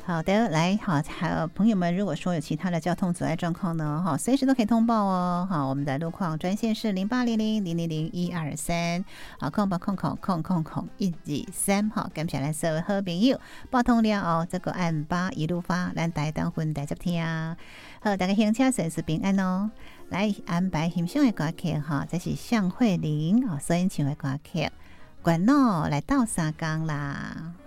好的，来，好，还有朋友们，如果说有其他的交通阻碍状况呢，哈，随时都可以通报哦。好，我们的路况专线是0800000123，好，0800000123，好，感谢咱所有好朋友报通了哦，这个按8一路发，咱台东分台接听。好，大家行车随时平安哦。来安排欣赏的歌曲哈，这是向慧玲哦所演唱的歌曲，关脑来到三江啦。